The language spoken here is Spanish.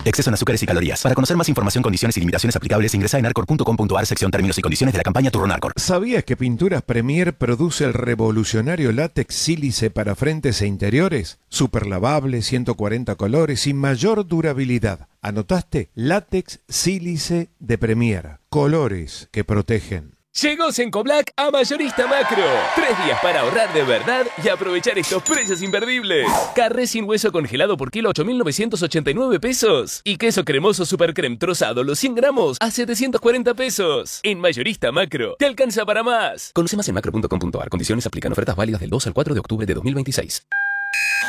Exceso en azúcares y calorías. Para conocer más información, condiciones y limitaciones aplicables, ingresa en arcor.com.ar, sección términos y condiciones de la campaña Turrón Arcor. ¿Sabías que Pinturas Premier produce el revolucionario látex sílice para frentes e interiores? Super lavable, 140 colores y mayor durabilidad. ¿Anotaste? Látex sílice de Premier. Colores que protegen. Llegó Sencoblac a Mayorista Macro. 3 días para ahorrar de verdad y aprovechar estos precios imperdibles. Carré sin hueso congelado por kilo 8.989 pesos. Y queso cremoso Super Creme trozado los 100 gramos a 740 pesos. En Mayorista Macro, te alcanza para más. Conoce más en macro.com.ar. Condiciones aplican. Ofertas válidas del 2 al 4 de octubre de 2026.